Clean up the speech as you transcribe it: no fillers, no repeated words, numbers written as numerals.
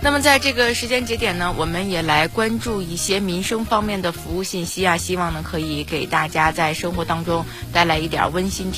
那么在这个时间节点呢，我们也来关注一些民生方面的服务信息啊，希望呢可以给大家在生活当中带来一点温馨